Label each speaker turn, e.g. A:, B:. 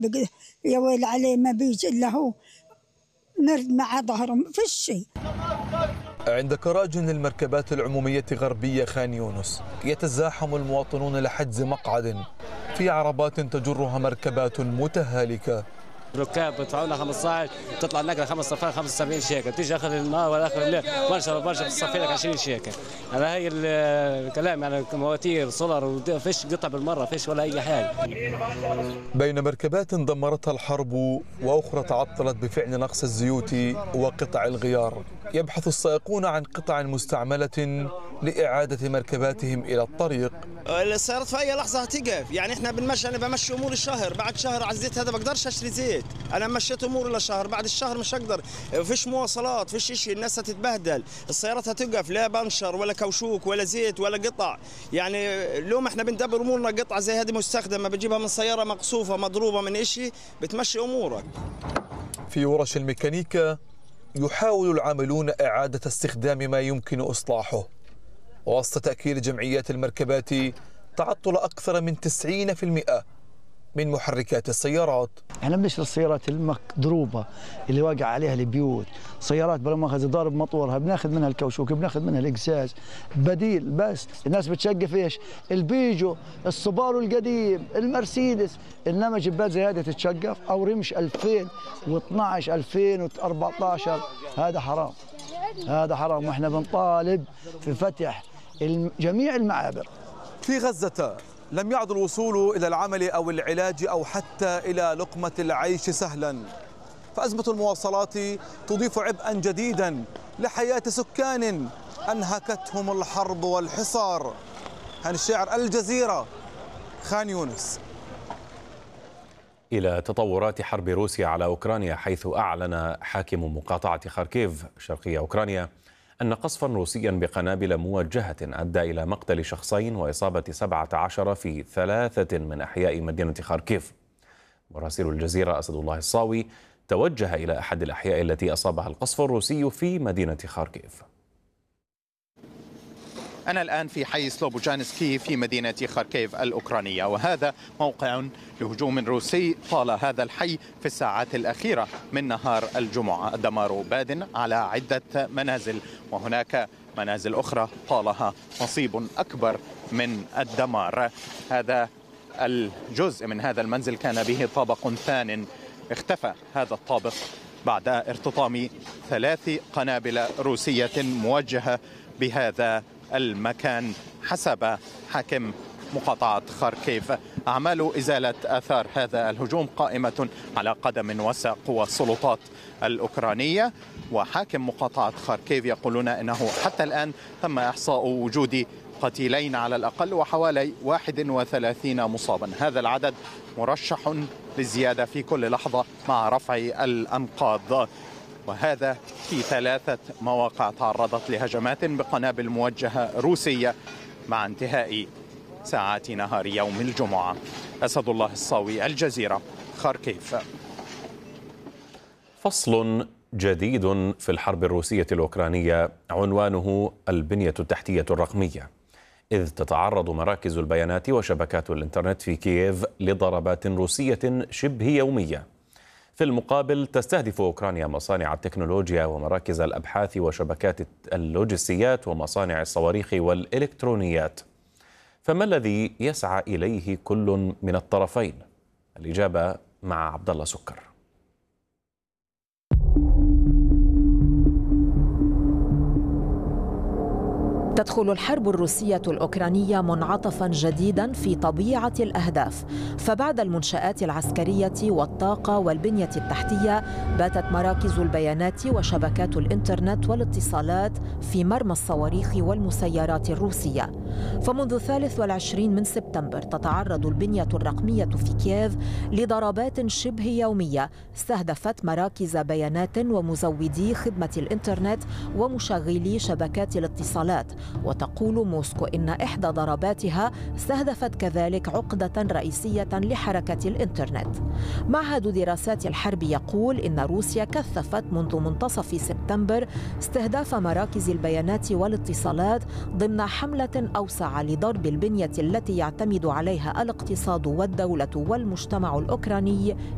A: بقى يا ويل عليه ما بيجي إلا هو نرد مع ظهره ما فيش شيء.
B: عند كراجن المركبات العمومية غربية خان يونس يتزاحم المواطنون لحجز مقعد في عربات تجرها مركبات متهالكة.
C: ركاب بدفعوا لنا 15 تطلع النقله 5 صفار 75 شيكل، تيجي اخر النهار ولا اخر الليل برشا بتصفي لك 20 شيكل. هذا هي الكلام يعني مواتير سولار وفيش قطع بالمره فيش ولا اي حاجه.
B: بين مركبات دمرتها الحرب واخرى تعطلت بفعل نقص الزيوت وقطع الغيار، يبحث السائقون عن قطع مستعملة لإعادة مركباتهم إلى الطريق.
D: السيارات في أي لحظة هتقف، يعني إحنا بنمشي، أنا بمشي أمور الشهر، بعد شهر على الزيت هذا بقدرش أشتري زيت، أنا مشيت أموري لشهر، بعد الشهر مش هقدر، فيش مواصلات، فيش شيء، الناس هتتبهدل، السيارات هتقف، لا بنشر ولا كوشوك ولا زيت ولا قطع، يعني لو ما إحنا بندبر أمورنا قطعة زي هذه مستخدمة بتجيبها من سيارة مقصوفة مضروبة من إشي بتمشي أمورك.
B: في ورش الميكانيكا يحاول العاملون إعادة استخدام ما يمكن إصلاحه، وسط تأكيد جمعيات المركبات تعطل أكثر من 90% من محركات السيارات.
E: احنا بنشتري السيارات المضروبه اللي واقع عليها البيوت، سيارات بلا مؤاخذه ضارب مطورها بناخذ منها الكوشوك، بناخذ منها الاقزاز، بديل. بس الناس بتشقف ايش؟ البيجو، السوبارو القديم، المرسيدس، انما جبال زي هذه تتشقف او رمش 2012 2014 هذا حرام. هذا حرام، واحنا بنطالب في فتح جميع المعابر.
B: في غزة لم يعد الوصول إلى العمل أو العلاج أو حتى إلى لقمة العيش سهلا، فأزمة المواصلات تضيف عبئا جديدا لحياة سكان أنهكتهم الحرب والحصار. هاني الشاعر، الجزيرة، خان يونس.
F: إلى تطورات حرب روسيا على أوكرانيا، حيث أعلن حاكم مقاطعة خاركيف شرقية أوكرانيا أن قصفا روسيا بقنابل موجهة أدى إلى مقتل شخصين وإصابة 17 في 3 من أحياء مدينة خاركيف. مراسل الجزيرة أسد الله الصاوي توجه إلى أحد الأحياء التي أصابها القصف الروسي في مدينة خاركيف.
G: أنا الآن في حي سلوبوجانسكي في مدينة خاركيف الأوكرانية، وهذا موقع لهجوم روسي طال هذا الحي في الساعات الأخيرة من نهار الجمعة. الدمار باد على عدة منازل، وهناك منازل أخرى طالها نصيب أكبر من الدمار. هذا الجزء من هذا المنزل كان به طابق ثان، اختفى هذا الطابق بعد ارتطام 3 قنابل روسية موجهة بهذا المكان حسب حاكم مقاطعة خاركيف. أعمال إزالة آثار هذا الهجوم قائمة على قدم وساق، والسلطات الأوكرانية وحاكم مقاطعة خاركيف يقولون أنه حتى الآن تم إحصاء وجود قتيلين على الأقل وحوالي 31 مصابا. هذا العدد مرشح للزيادة في كل لحظة مع رفع الأنقاض، وهذا في 3 مواقع تعرضت لهجمات بقنابل موجهة روسية مع انتهاء ساعات نهار يوم الجمعة. أسد الله الصاوي، الجزيرة، خاركيف.
F: فصل جديد في الحرب الروسية الأوكرانية عنوانه البنية التحتية الرقمية، إذ تتعرض مراكز البيانات وشبكات الإنترنت في كييف لضربات روسية شبه يومية. في المقابل تستهدف أوكرانيا مصانع التكنولوجيا ومراكز الأبحاث وشبكات اللوجستيات ومصانع الصواريخ والإلكترونيات. فما الذي يسعى إليه كل من الطرفين؟ الإجابة مع عبد الله سكر.
H: تدخل الحرب الروسية الأوكرانية منعطفا جديدا في طبيعة الأهداف، فبعد المنشآت العسكرية والطاقة والبنية التحتية باتت مراكز البيانات وشبكات الإنترنت والاتصالات في مرمى الصواريخ والمسيرات الروسية. فمنذ 23 من سبتمبر تتعرض البنية الرقمية في كييف لضربات شبه يومية استهدفت مراكز بيانات ومزودي خدمة الإنترنت ومشغلي شبكات الاتصالات. وتقول موسكو إن إحدى ضرباتها استهدفت كذلك عقدة رئيسية لحركة الإنترنت. معهد دراسات الحرب يقول إن روسيا كثفت منذ منتصف سبتمبر استهداف مراكز البيانات والاتصالات ضمن حملة أوسع لضرب البنية التي يعتمد عليها الاقتصاد والدولة والمجتمع الأوكراني